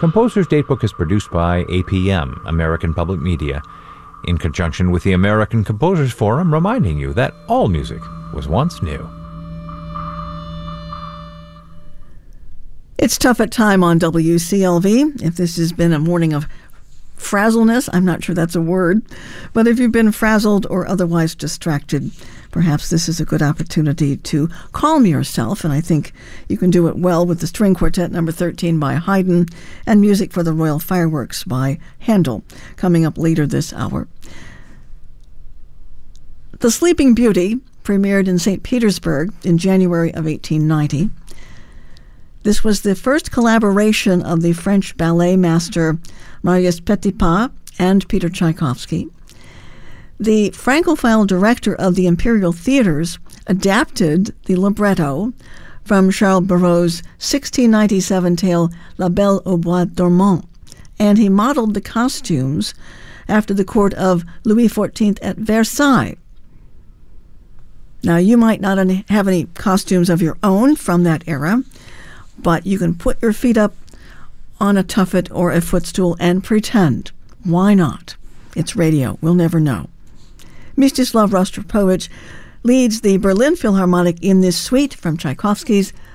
Composer's Datebook is produced by APM, American Public Media, in conjunction with the American Composers Forum, reminding you that all music was once new. It's Tough at Time on WCLV. If this has been a morning of frazzleness, I'm not sure that's a word, but if you've been frazzled or otherwise distracted, perhaps this is a good opportunity to calm yourself, and I think you can do it well with the String Quartet number 13 by Haydn and Music for the Royal Fireworks by Handel, coming up later this hour. The Sleeping Beauty premiered in St. Petersburg in January of 1890. This was the first collaboration of the French ballet master Marius Petipa and Peter Tchaikovsky. The Francophile director of the Imperial Theaters adapted the libretto from Charles Barrot's 1697 tale La Belle au Bois Dormant, and he modeled the costumes after the court of Louis XIV at Versailles. Now, you might not have any costumes of your own from that era, but you can put your feet up on a tuffet or a footstool and pretend. Why not? It's radio. We'll never know. Mstislav Rostropovich leads the Berlin Philharmonic in this suite from Tchaikovsky's